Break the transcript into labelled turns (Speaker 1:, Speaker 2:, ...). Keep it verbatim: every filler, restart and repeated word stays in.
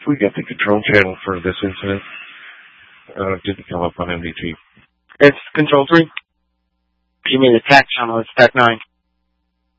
Speaker 1: We got the control channel for this incident. Uh, it didn't come up on M D T.
Speaker 2: It's Control three. You mean the T A C channel, it's T A C nine.